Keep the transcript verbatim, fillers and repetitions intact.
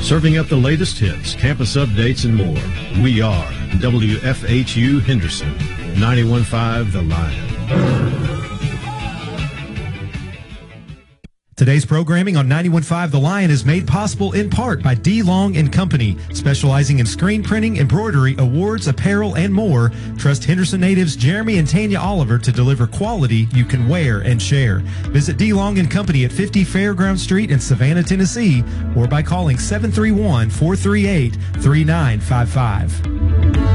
Serving up the latest hits, campus updates, and more. We are W F H U Henderson, ninety-one point five The Lion. Today's programming on ninety-one point five The Lion is made possible in part by D. Long and Company, specializing in screen printing, embroidery, awards, apparel, and more. Trust Henderson natives Jeremy and Tanya Oliver to deliver quality you can wear and share. Visit D. Long and Company at fifty Fairground Street in Savannah, Tennessee, or by calling seven three one, four three eight, three nine five five.